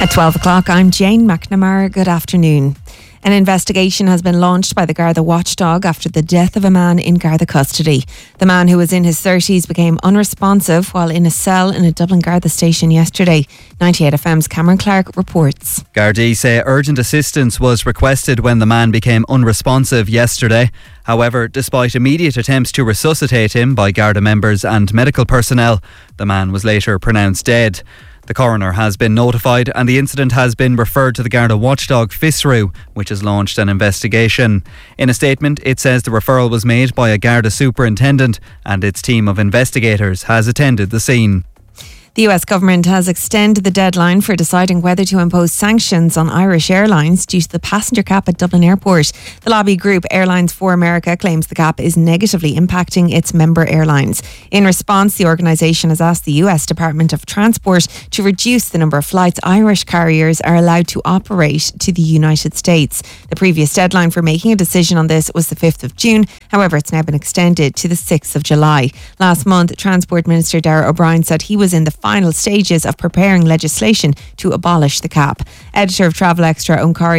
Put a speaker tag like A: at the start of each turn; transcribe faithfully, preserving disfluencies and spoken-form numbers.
A: At twelve o'clock, I'm Jane McNamara. Good afternoon. An investigation has been launched by the Garda watchdog after the death of a man in Garda custody. The man, who was in his thirties, became unresponsive while in a cell in a Dublin Garda station yesterday. ninety-eight F M's Cameron Clark reports.
B: Gardaí say urgent assistance was requested when the man became unresponsive yesterday. However, despite immediate attempts to resuscitate him by Garda members and medical personnel, the man was later pronounced dead. The coroner has been notified and the incident has been referred to the Garda watchdog FISRU, which has launched an investigation. In a statement, it says the referral was made by a Garda superintendent and its team of investigators has attended the scene.
A: The U S government has extended the deadline for deciding whether to impose sanctions on Irish Airlines due to the passenger cap at Dublin Airport. The lobby group Airlines for America claims the cap is negatively impacting its member airlines. In response, the organisation has asked the U S Department of Transport to reduce the number of flights Irish carriers are allowed to operate to the United States. The previous deadline for making a decision on this was the fifth of June. However, it's now been extended to the sixth of July. Last month, Transport Minister Darragh O'Brien said he was in the final stages of preparing legislation to abolish the cap. Editor of Travel Extra, Owen Corrie,